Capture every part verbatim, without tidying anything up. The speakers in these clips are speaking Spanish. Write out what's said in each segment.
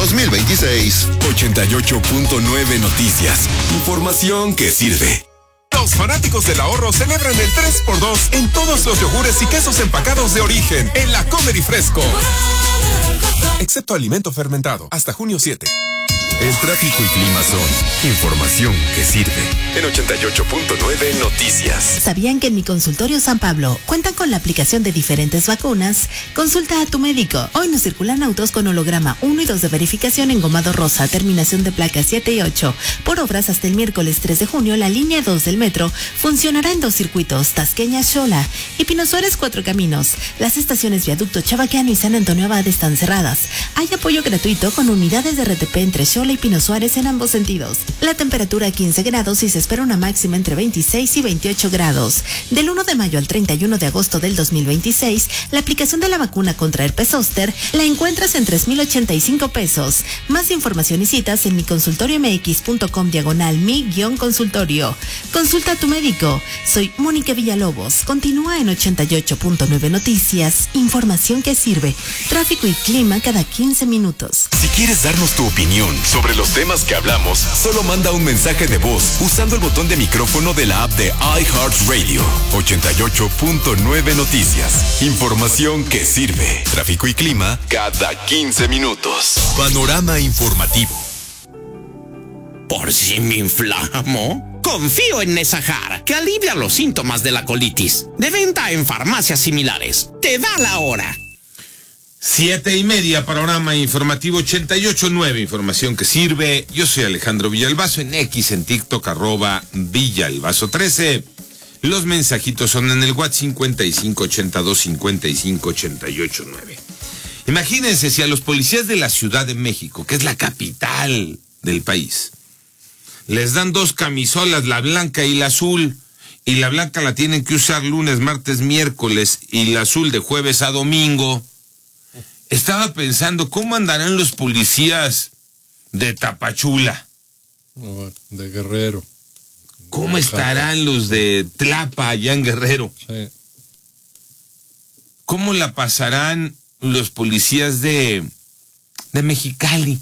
dos mil veintiséis. ochenta y ocho punto nueve Noticias. Información que sirve. Los fanáticos del ahorro celebran el tres por dos en todos los yogures y quesos empacados de origen en la Comer y Fresco. Excepto alimento fermentado, hasta junio siete. El tráfico y clima son información que sirve. En ochenta y ocho punto nueve Noticias. ¿Sabían que en mi consultorio San Pablo cuentan con la aplicación de diferentes vacunas? Consulta a tu médico. Hoy nos circulan autos con holograma uno y dos de verificación engomado rosa, terminación de placas siete y ocho. Por obras hasta el miércoles tres de junio, la línea dos del metro funcionará en dos circuitos, Tasqueña, Xola y Pino Suárez, Cuatro Caminos. Las estaciones Viaducto Chabaqueano y San Antonio Abad están cerradas. Hay apoyo gratuito con unidades de R T P entre Xola y Pino Suárez en ambos sentidos. La temperatura quince grados y se espera una máxima entre veintiséis y veintiocho grados. Del uno de mayo al treinta y uno de agosto del dos mil veintiséis, la aplicación de la vacuna contra herpes zóster la encuentras en tres mil ochenta y cinco pesos. Más información y citas en mi consultorio m x punto com diagonal mi guión consultorio. Consulta a tu médico. Soy Mónica Villalobos. Continúa en ochenta y ocho punto nueve Noticias. Información que sirve. Tráfico y clima cada quince minutos. Si quieres darnos tu opinión sobre los temas que hablamos, solo manda un mensaje de voz usando el botón de micrófono de la app de iHeartRadio. ochenta y ocho punto nueve Noticias. Información que sirve. Tráfico y clima cada quince minutos. Panorama informativo. ¿Por si me inflamo? Confío en Nesajar, que alivia los síntomas de la colitis. De venta en farmacias similares. Te da la hora. Siete y media, panorama informativo ochenta y ocho punto nueve, información que sirve. Yo soy Alejandro Villalbazo, en X, en TikTok, arroba Villalbazo trece. Los mensajitos son en el WhatsApp cincuenta y cinco ochenta y dos cincuenta y cinco ochenta y ocho nueve. Imagínense si a los policías de la Ciudad de México, que es la capital del país, les dan dos camisolas, la blanca y la azul, y la blanca la tienen que usar lunes, martes, miércoles, y la azul de jueves a domingo. Estaba pensando, ¿cómo andarán los policías de Tapachula? De Guerrero. ¿Cómo estarán los de Tlapa, allá en Guerrero? Sí. ¿Cómo la pasarán los policías de, de Mexicali?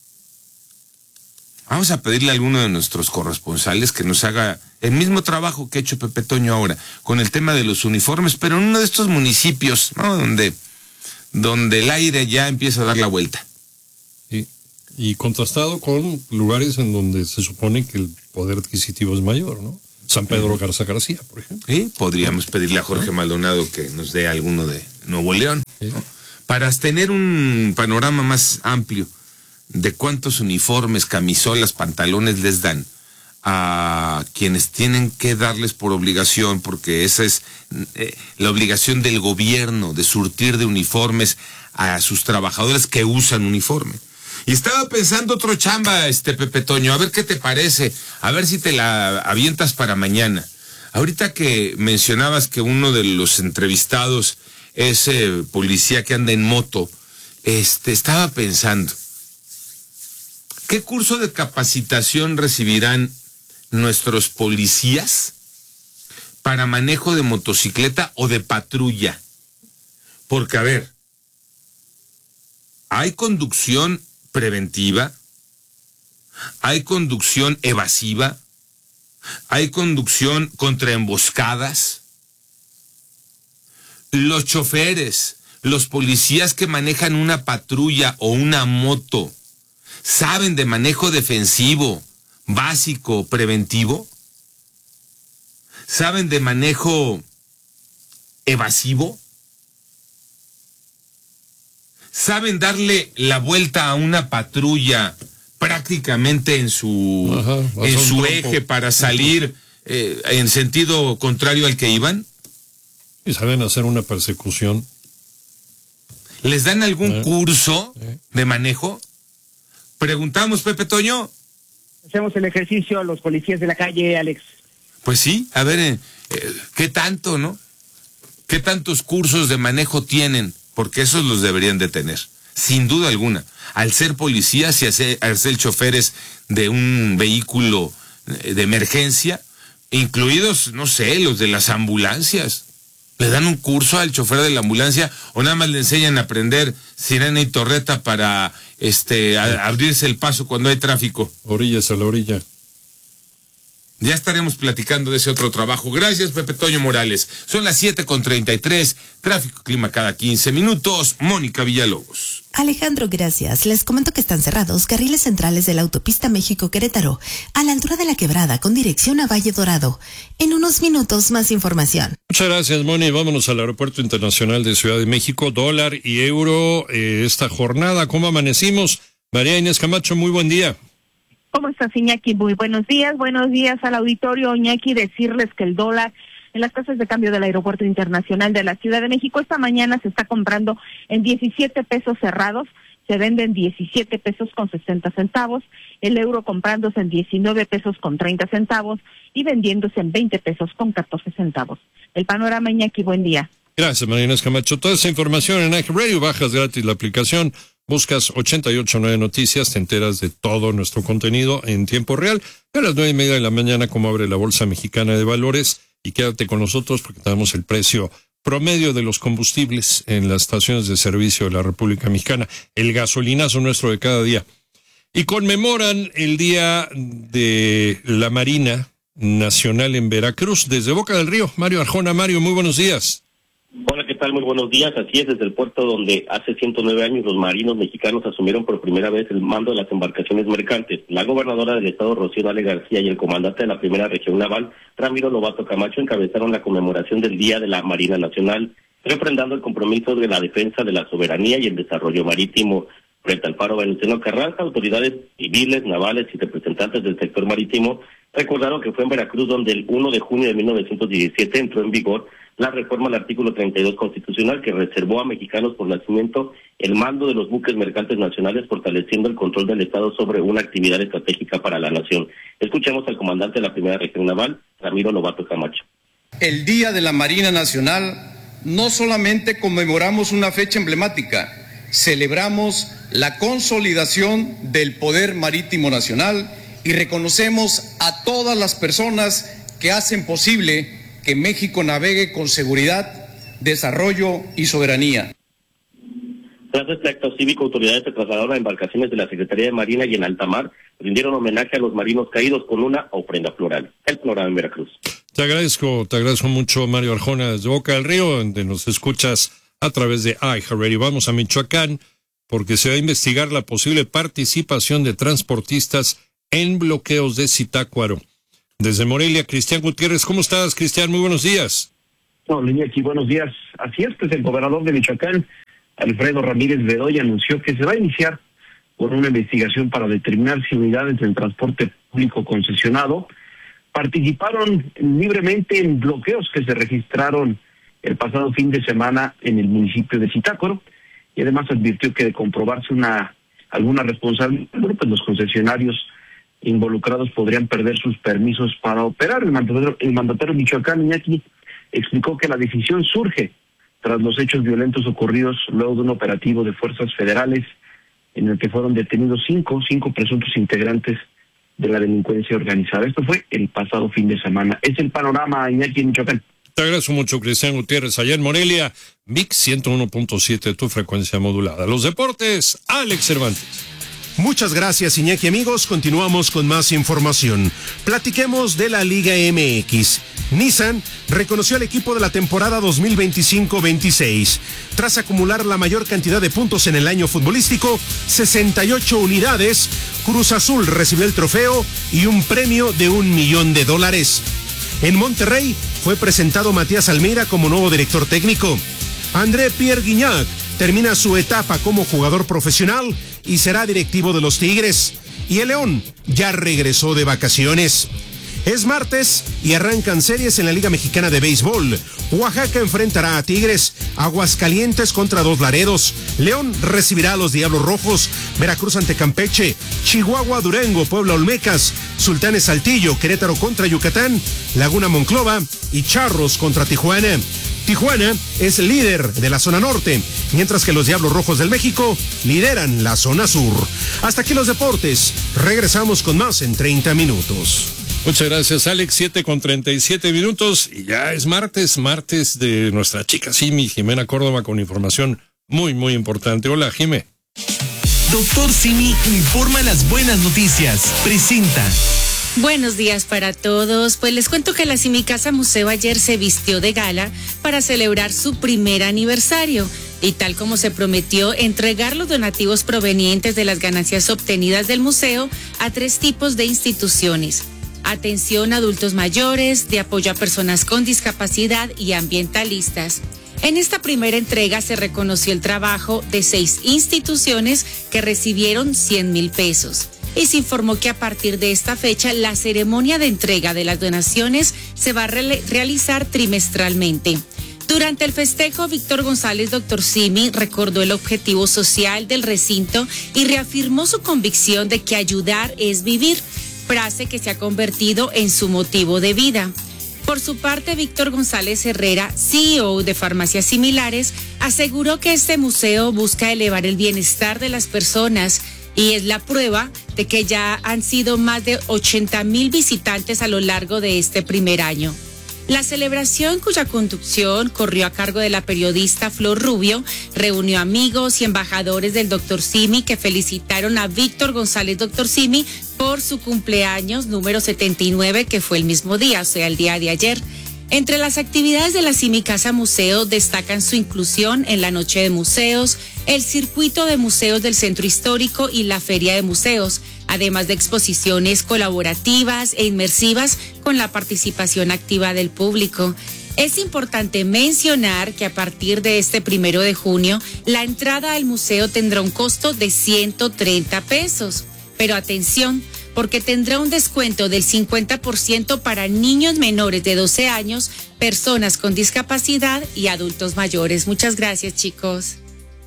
Vamos a pedirle a alguno de nuestros corresponsales que nos haga el mismo trabajo que ha hecho Pepe Toño ahora, con el tema de los uniformes, pero en uno de estos municipios, ¿no? Donde... donde el aire ya empieza a dar la vuelta. Y, y contrastado con lugares en donde se supone que el poder adquisitivo es mayor, ¿no? San Pedro Garza García, por ejemplo. Sí, podríamos pedirle a Jorge Maldonado que nos dé alguno de Nuevo León, sí, ¿no? Para tener un panorama más amplio de cuántos uniformes, camisolas, pantalones les dan a quienes tienen que darles por obligación, porque esa es eh, la obligación del gobierno, de surtir de uniformes a sus trabajadores que usan uniforme. Y estaba pensando otro chamba, este Pepe Toño, a ver qué te parece, a ver si te la avientas para mañana. Ahorita que mencionabas que uno de los entrevistados es eh, policía que anda en moto, este, estaba pensando, ¿qué curso de capacitación recibirán nuestros policías para manejo de motocicleta o de patrulla? Porque, a ver, hay conducción preventiva, hay conducción evasiva, hay conducción contra emboscadas. Los choferes, los policías que manejan una patrulla o una moto, ¿saben de manejo defensivo, básico, preventivo? ¿Saben de manejo evasivo? ¿Saben darle la vuelta a una patrulla prácticamente en su, Ajá, en su eje para salir eh, en sentido contrario al que iban? ¿Y saben hacer una persecución? ¿Les dan algún eh, curso eh. de manejo? Preguntamos, Pepe Toño. Hacemos el ejercicio a los policías de la calle, Alex. Pues sí, a ver, eh, ¿qué tanto, no? ¿Qué tantos cursos de manejo tienen? Porque esos los deberían de tener, sin duda alguna. Al ser policías y al ser choferes de un vehículo de emergencia, incluidos, no sé, los de las ambulancias. ¿Le dan un curso al chofer de la ambulancia o nada más le enseñan a aprender sirena y torreta para este a, abrirse el paso cuando hay tráfico? Orillas a la orilla. Ya estaremos platicando de ese otro trabajo. Gracias, Pepe Toño Morales. Son las siete con treinta y tres. Tráfico clima cada quince minutos. Mónica Villalobos. Alejandro, gracias. Les comento que están cerrados carriles centrales de la autopista México-Querétaro, a la altura de la Quebrada, con dirección a Valle Dorado. En unos minutos, más información. Muchas gracias, Moni. Vámonos al Aeropuerto Internacional de Ciudad de México. Dólar y euro eh, esta jornada. ¿Cómo amanecimos? María Inés Camacho, muy buen día. ¿Cómo estás, Iñaki? Muy buenos días. Buenos días al auditorio, Iñaki. Decirles que el dólar en las casas de cambio del Aeropuerto Internacional de la Ciudad de México esta mañana se está comprando en diecisiete pesos cerrados, se vende en diecisiete pesos con sesenta centavos, el euro comprándose en diecinueve pesos con treinta centavos y vendiéndose en veinte pesos con catorce centavos. El panorama, Iñaki, buen día. Gracias, María Inés Camacho. Toda esa información en iHeartRadio, bajas gratis la aplicación, buscas ochenta y ocho punto nueve Noticias, te enteras de todo nuestro contenido en tiempo real. A las nueve y media de la mañana, como abre la Bolsa Mexicana de Valores, y quédate con nosotros porque tenemos el precio promedio de los combustibles en las estaciones de servicio de la República Mexicana, el gasolinazo nuestro de cada día. Y conmemoran el Día de la Marina Nacional en Veracruz, desde Boca del Río. Mario Arjona. Mario, muy buenos días. Hola, ¿qué tal? Muy buenos días. Así es, desde el puerto donde hace ciento nueve años los marinos mexicanos asumieron por primera vez el mando de las embarcaciones mercantes. La gobernadora del estado, Rocío Nale García, y el comandante de la primera región naval, Ramiro Lobato Camacho, encabezaron la conmemoración del Día de la Marina Nacional, refrendando el compromiso de la defensa de la soberanía y el desarrollo marítimo. Frente al faro Venustiano Carranza, autoridades civiles, navales y representantes del sector marítimo recordaron que fue en Veracruz donde el primero de junio de mil novecientos diecisiete entró en vigor la reforma al artículo treinta y dos constitucional que reservó a mexicanos por nacimiento el mando de los buques mercantes nacionales, fortaleciendo el control del Estado sobre una actividad estratégica para la nación. Escuchemos al comandante de la primera región naval, Ramiro Lobato Camacho. El Día de la Marina Nacional no solamente conmemoramos una fecha emblemática, celebramos la consolidación del poder marítimo nacional y reconocemos a todas las personas que hacen posible que México navegue con seguridad, desarrollo y soberanía. Tras este acto cívico, autoridades se trasladaron a embarcaciones de la Secretaría de Marina y en alta mar rindieron homenaje a los marinos caídos con una ofrenda floral. El programa en Veracruz. Te agradezco, te agradezco mucho, Mario Arjona, desde Boca del Río, donde nos escuchas a través de iHeartRadio. Vamos a Michoacán, porque se va a investigar la posible participación de transportistas en bloqueos de Zitácuaro. Desde Morelia, Cristian Gutiérrez. ¿Cómo estás, Cristian? Muy buenos días. Hola, Iñaki, buenos días. Así es, pues el gobernador de Michoacán, Alfredo Ramírez Bedoya, anunció que se va a iniciar con una investigación para determinar si unidades del transporte público concesionado participaron libremente en bloqueos que se registraron el pasado fin de semana en el municipio de Zitácuaro, y además advirtió que de comprobarse una alguna responsabilidad, bueno, pues los concesionarios involucrados podrían perder sus permisos para operar. El mandatario, el mandatario Michoacán, Iñaki, explicó que la decisión surge tras los hechos violentos ocurridos luego de un operativo de fuerzas federales en el que fueron detenidos cinco, cinco presuntos integrantes de la delincuencia organizada. Esto fue el pasado fin de semana. Es el panorama, Iñaki, en Michoacán. Te agradezco mucho, Cristian Gutiérrez. Allá en Morelia, V I X ciento uno punto siete, tu frecuencia modulada. Los deportes, Alex Cervantes. Muchas gracias, Iñaki. Amigos, continuamos con más información. Platiquemos de la Liga M X. Nissan reconoció al equipo de la temporada dos mil veinticinco veintiséis. Tras acumular la mayor cantidad de puntos en el año futbolístico, sesenta y ocho unidades, Cruz Azul recibió el trofeo y un premio de un millón de dólares. En Monterrey fue presentado Matías Almeida como nuevo director técnico. André Pierre Guignac termina su etapa como jugador profesional y será directivo de los Tigres. Y el León ya regresó de vacaciones. Es martes y arrancan series en la Liga Mexicana de Béisbol. Oaxaca enfrentará a Tigres, Aguascalientes contra Dos Laredos, León recibirá a los Diablos Rojos, Veracruz ante Campeche, Chihuahua, Durango, Puebla, Olmecas, Sultanes Saltillo, Querétaro contra Yucatán, Laguna Monclova y Charros contra Tijuana. Tijuana es líder de la zona norte, mientras que los Diablos Rojos del México lideran la zona sur. Hasta aquí los deportes. Regresamos con más en treinta minutos. Muchas gracias, Alex. siete con treinta y siete minutos y ya es martes, martes de nuestra chica Simi, Jimena Córdoba, con información muy, muy importante. Hola, Jime. Doctor Simi informa las buenas noticias. Presenta. Buenos días para todos. Pues les cuento que la Simicasa Museo ayer se vistió de gala para celebrar su primer aniversario. Y tal como se prometió, entregar los donativos provenientes de las ganancias obtenidas del museo a tres tipos de instituciones: atención a adultos mayores, de apoyo a personas con discapacidad y ambientalistas. En esta primera entrega se reconoció el trabajo de seis instituciones que recibieron cien mil pesos. Y se informó que a partir de esta fecha la ceremonia de entrega de las donaciones se va a re- realizar trimestralmente. Durante el festejo, Víctor González, doctor Simi, recordó el objetivo social del recinto y reafirmó su convicción de que ayudar es vivir, frase que se ha convertido en su motivo de vida. Por su parte, Víctor González Herrera, C E O de Farmacias Similares, aseguró que este museo busca elevar el bienestar de las personas y es la prueba de que ya han sido más de ochenta mil visitantes a lo largo de este primer año. La celebración, cuya conducción corrió a cargo de la periodista Flor Rubio, reunió amigos y embajadores del doctor Simi que felicitaron a Víctor González doctor Simi por su cumpleaños número setenta y nueve, que fue el mismo día, o sea, el día de ayer. Entre las actividades de la Simicasa Museo destacan su inclusión en la Noche de Museos, el circuito de museos del Centro Histórico y la Feria de Museos, además de exposiciones colaborativas e inmersivas con la participación activa del público. Es importante mencionar que a partir de este primero de junio, la entrada al museo tendrá un costo de ciento treinta pesos. Pero atención, porque tendrá un descuento del cincuenta por ciento para niños menores de doce años, personas con discapacidad y adultos mayores. Muchas gracias, chicos.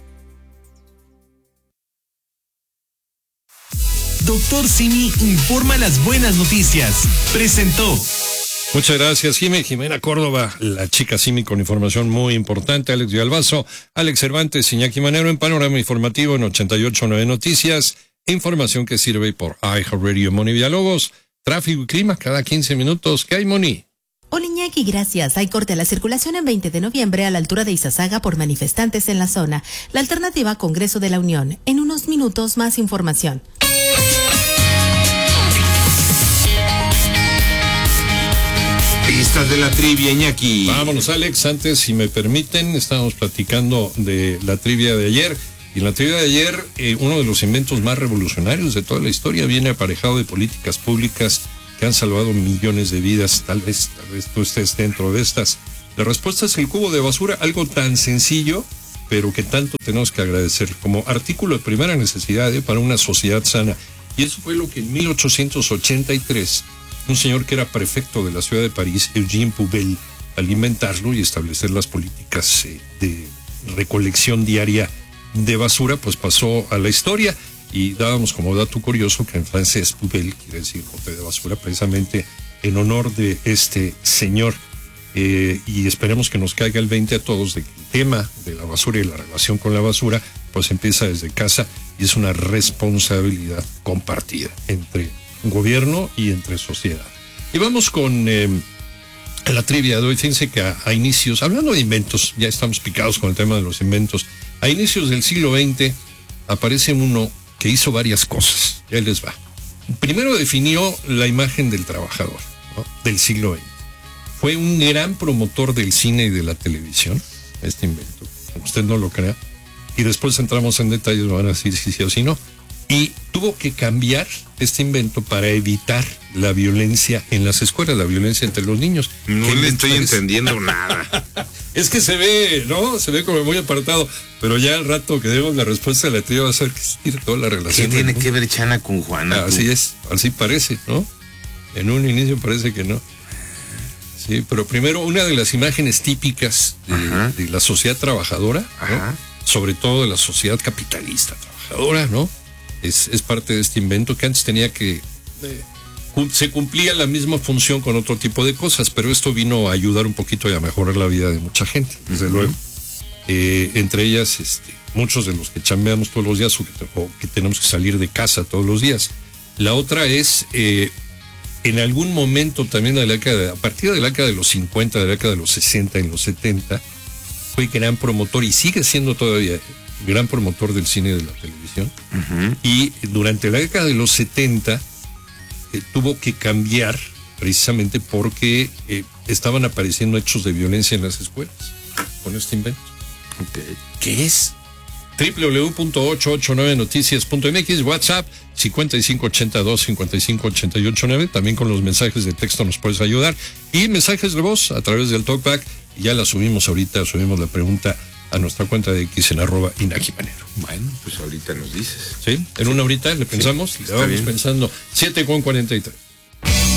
Doctor Simi informa las buenas noticias. Presentó. Muchas gracias, Jimé. Jimena Córdoba, la chica Simi, con información muy importante. Alex Villalbazo, Alex Cervantes, Iñaki Manero en Panorama Informativo en ochenta y ocho punto nueve Noticias. Información que sirve por iHeartRadio. Moni Villalobos, tráfico y clima cada quince minutos. ¿Qué hay, Moni? Hola, Iñaki, gracias. Hay corte a la circulación en veinte de noviembre a la altura de Izazaga por manifestantes en la zona. La alternativa, Congreso de la Unión. En unos minutos, más información. Pistas de la trivia, Iñaki. Vámonos, Alex. Antes, si me permiten, estábamos platicando de la trivia de ayer. Y en la trivia de ayer, eh, uno de los inventos más revolucionarios de toda la historia viene aparejado de políticas públicas que han salvado millones de vidas. Tal vez, tal vez tú estés dentro de estas. La respuesta es el cubo de basura, algo tan sencillo, pero que tanto tenemos que agradecer como artículo de primera necesidad eh, para una sociedad sana. Y eso fue lo que en mil ochocientos ochenta y tres, un señor que era prefecto de la ciudad de París, Eugène Poubelle, al inventarlo y establecer las políticas eh, de recolección diaria de basura, pues pasó a la historia. Y dábamos como dato curioso que en francés poubelle quiere decir bote de basura, precisamente en honor de este señor. Eh, y esperemos que nos caiga el veinte a todos de que el tema de la basura y la relación con la basura pues empieza desde casa y es una responsabilidad compartida entre gobierno y entre sociedad. Y vamos con eh, la trivia de hoy. Fíjense que a, a inicios, hablando de inventos, ya estamos picados con el tema de los inventos. A inicios del siglo veinte aparece uno que hizo varias cosas. Ya les va. Primero definió la imagen del trabajador, ¿no?, del siglo veinte. Fue un gran promotor del cine y de la televisión, este invento, como usted no lo crea. Y después entramos en detalles, me van a decir si sí o si no. Y tuvo que cambiar este invento para evitar la violencia en las escuelas, la violencia entre los niños. No le estoy es? entendiendo nada. Es que se ve, ¿no? Se ve como muy apartado, pero ya al rato que demos la respuesta de la trivia va a ser que tiene toda la relación. ¿Qué tiene que ver Chana con Juana? Ah, así es, así parece, ¿no? En un inicio parece que no. Sí, pero primero una de las imágenes típicas de, de la sociedad trabajadora, ¿no?, sobre todo de la sociedad capitalista trabajadora, ¿no? Es, es parte de este invento que antes tenía que... Eh, se cumplía la misma función con otro tipo de cosas, pero esto vino a ayudar un poquito y a mejorar la vida de mucha gente, desde uh-huh. luego. Eh, entre ellas, este, muchos de los que chambeamos todos los días o que, o que tenemos que salir de casa todos los días. La otra es eh, en algún momento también de la década, a partir de la década de los cincuenta, de la década de los sesenta, en los setenta, fue gran promotor y sigue siendo todavía gran promotor del cine y de la televisión. Uh-huh. Y durante la década de los setenta eh, tuvo que cambiar precisamente porque eh, estaban apareciendo hechos de violencia en las escuelas con este invento. Okay. ¿Qué es? doble u doble u doble u punto ochocientos ochenta y nueve noticias punto m x, WhatsApp cincuenta y cinco ochenta y dos cincuenta y cinco ochenta y ocho nueve. También con los mensajes de texto nos puedes ayudar. Y mensajes de voz a través del Talkback. Ya la subimos ahorita, subimos la pregunta a nuestra cuenta de X en arroba Inaki Manero. Bueno, pues ahorita nos dices. ¿Sí? En una horita le pensamos, sí, le vamos pensando. siete con cuarenta y tres.